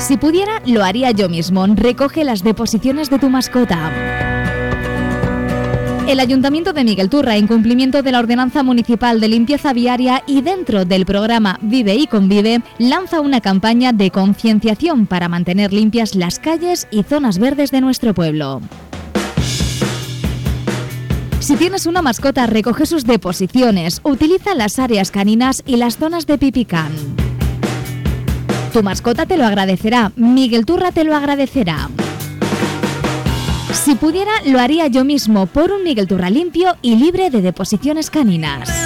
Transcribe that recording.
Si pudiera, lo haría yo mismo. Recoge las deposiciones de tu mascota. El Ayuntamiento de Miguelturra, en cumplimiento de la Ordenanza Municipal de Limpieza Viaria y dentro del programa Vive y Convive, lanza una campaña de concienciación para mantener limpias las calles y zonas verdes de nuestro pueblo. Si tienes una mascota, recoge sus deposiciones, utiliza las áreas caninas y las zonas de pipicán. Tu mascota te lo agradecerá, Miguelturra te lo agradecerá. Si pudiera, lo haría yo mismo por un Miguelturra limpio y libre de deposiciones caninas.